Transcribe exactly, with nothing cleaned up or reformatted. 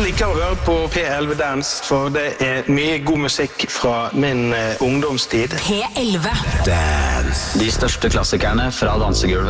Jeg liker å høre på P elleve Dance, for det er mye god musikk fra min uh, ungdomstid. P elleve Dance. De største klassikerne fra dansegulvet.